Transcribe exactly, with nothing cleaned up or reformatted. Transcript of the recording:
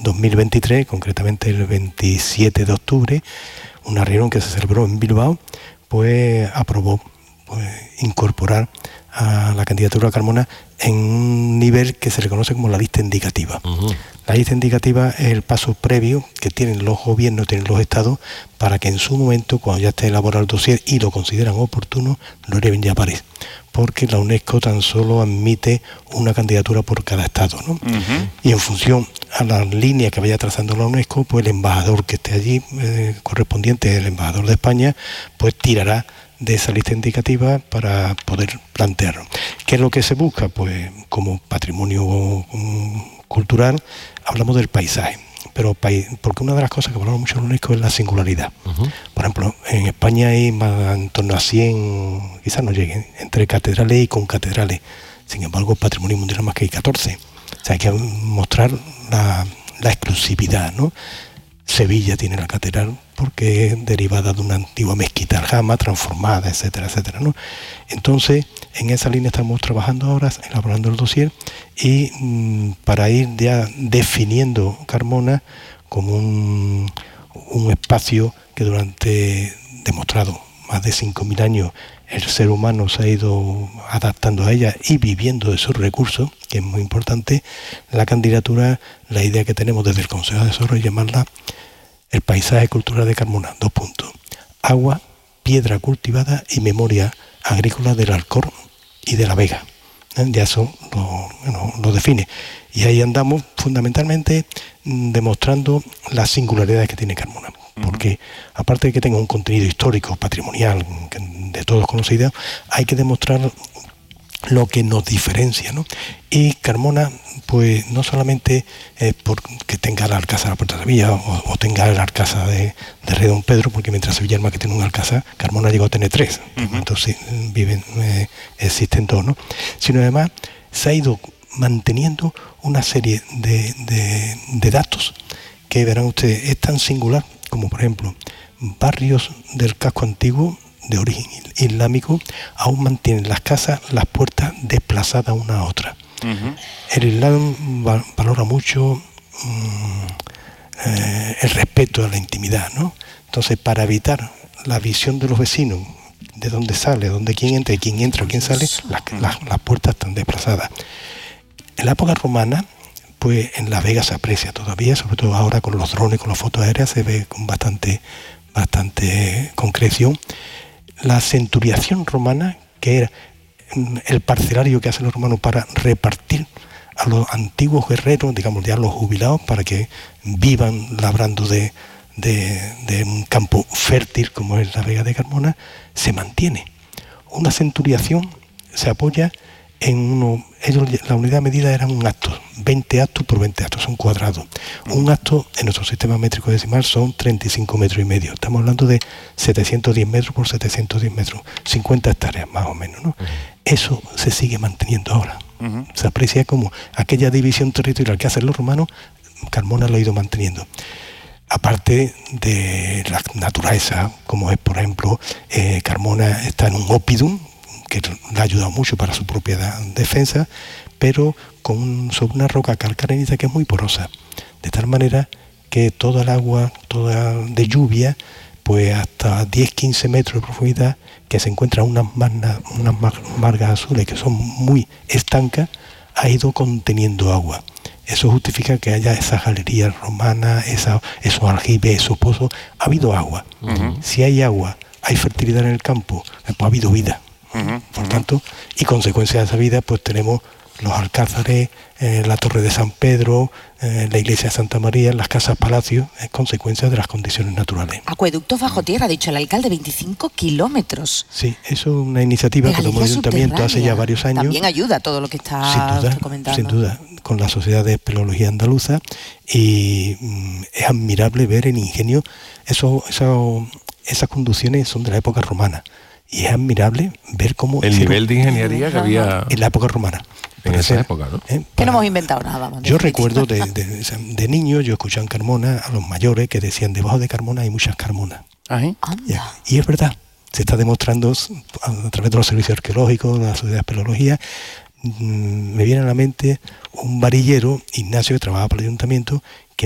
dos mil veintitrés, concretamente el veintisiete de octubre, una reunión que se celebró en Bilbao, pues aprobó pues, incorporar a la candidatura a Carmona en un nivel que se le conoce como la lista indicativa. Uh-huh. La lista indicativa es el paso previo que tienen los gobiernos, tienen los estados, para que en su momento, cuando ya esté elaborado el dossier y lo consideran oportuno, lo lleven ya a París. Porque la UNESCO tan solo admite una candidatura por cada estado, ¿no? Uh-huh. Y en función a la línea que vaya trazando la UNESCO, pues el embajador que esté allí, eh, correspondiente, el embajador de España, pues tirará de esa lista indicativa para poder plantearlo. ¿Qué es lo que se busca? Pues como patrimonio um, cultural hablamos del paisaje, pero porque una de las cosas que valora mucho la UNESCO es la singularidad. Uh-huh. Por ejemplo, en España hay más, en torno a cien, quizás no lleguen, entre catedrales y concatedrales. Sin embargo, el patrimonio mundial más que hay catorce. O sea, hay que mostrar la, la exclusividad, ¿no? Sevilla tiene la catedral porque es derivada de una antigua mezquita aljama transformada, etcétera, etcétera, ¿no? Entonces, en esa línea estamos trabajando ahora, elaborando el dossier, y mmm, para ir ya definiendo Carmona como un, un espacio que durante, demostrado, más de cinco mil años, el ser humano se ha ido adaptando a ella y viviendo de sus recursos, que es muy importante. La candidatura, la idea que tenemos desde el Consejo de Asesores es llamarla el paisaje cultural de Carmona, dos puntos. Agua, piedra cultivada y memoria agrícola del Alcor y de la Vega. ¿Eh? Ya eso lo, bueno, lo define. Y ahí andamos fundamentalmente mmm, demostrando las singularidades que tiene Carmona. Porque aparte de que tenga un contenido histórico, patrimonial, de todos conocidos, hay que demostrar lo que nos diferencia, ¿no? Y Carmona, pues no solamente eh, porque tenga el alcázar de la Puerta de Sevilla o, o tenga el alcázar de, de Rey Don Pedro, porque mientras Sevilla es más que tiene un alcázar, Carmona llegó a tener tres, uh-huh. Entonces viven, eh, existen dos, ¿no? Sino además se ha ido manteniendo una serie de, de, de datos que verán ustedes, es tan singular como por ejemplo barrios del casco antiguo de origen islámico aún mantienen las casas, las puertas desplazadas una a otra. Uh-huh. El Islam va, valora mucho mmm, eh, el respeto a la intimidad, ¿no? Entonces, para evitar la visión de los vecinos, de dónde sale, dónde quién entra y quién entra o quién sale, las, las, las puertas están desplazadas. En la época romana, pues en La Vega se aprecia todavía, sobre todo ahora con los drones, con las fotos aéreas, se ve con bastante, bastante concreción. La centuriación romana, que era el parcelario que hacen los romanos para repartir a los antiguos guerreros, digamos ya los jubilados, para que vivan labrando de, de, de un campo fértil como es la Vega de Carmona, se mantiene. Una centuriación se apoya en uno, ellos, la unidad medida era un acto, veinte actos por veinte actos, son cuadrados. Un acto en nuestro sistema métrico decimal son treinta y cinco metros y medio. Estamos hablando de setecientos diez metros por setecientos diez metros, cincuenta hectáreas más o menos, ¿no? Uh-huh. Eso se sigue manteniendo ahora. Uh-huh. Se aprecia como aquella división territorial que hacen los romanos, Carmona lo ha ido manteniendo. Aparte de la naturaleza, como es por ejemplo, eh, Carmona está en un oppidum, que le ha ayudado mucho para su propia defensa, pero con, sobre una roca calcarenita que es muy porosa, de tal manera que toda el agua toda de lluvia, pues hasta diez a quince metros de profundidad, que se encuentran unas, marnas, unas margas azules que son muy estancas, ha ido conteniendo agua. Eso justifica que haya esas galerías romanas, esa, esos aljibes, esos pozos. Ha habido agua. Uh-huh. Si hay agua, hay fertilidad en el campo, pues ha habido vida. Uh-huh, Por uh-huh. tanto, y consecuencia de esa vida, pues tenemos los alcázares, eh, la Torre de San Pedro, eh, la Iglesia de Santa María, las casas palacios, es consecuencia de las condiciones naturales. Acueductos bajo tierra, ha dicho el alcalde, veinticinco kilómetros. Sí, eso es una iniciativa que tomó el Ayuntamiento hace ya varios años. También ayuda a todo lo que está sin duda, comentando. Sin duda, con la Sociedad de Espeleología Andaluza, y mm, es admirable ver el ingenio. Eso, eso, esas conducciones son de la época romana. Y es admirable ver cómo... El nivel de ingeniería que había... En la época romana. En esa ser, época, ¿no? ¿eh? Que no hemos inventado nada. Vamos, yo recuerdo de, de, de niño, yo escuchaba en Carmona a los mayores que decían, debajo de Carmona hay muchas Carmonas. ¿Ah, ¿sí? Y es verdad, se está demostrando a través de los servicios arqueológicos, de la Sociedad de Espeleología. Mmm, me viene a la mente un varillero, Ignacio, que trabajaba para el Ayuntamiento, que